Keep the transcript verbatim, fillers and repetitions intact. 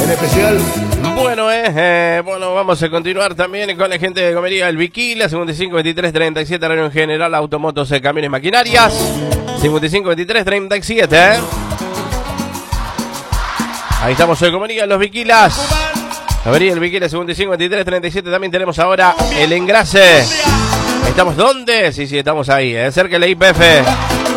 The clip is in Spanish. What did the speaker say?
en especial. Bueno, eh, eh, bueno, vamos a continuar también con la gente de Comería El Viquila, cincuenta y cinco veintitrés treinta y siete, Reunión General, Automotos, eh, Camiones, Maquinarias, cincuenta y cinco veintitrés treinta y siete, eh. Ahí estamos hoy, Comería Los Viquilas. Comería El Viquila, cincuenta y cinco veintitrés treinta y siete, también tenemos ahora El Engrase. ¿Estamos dónde? Sí, sí, estamos ahí, eh, cerca de la I P F.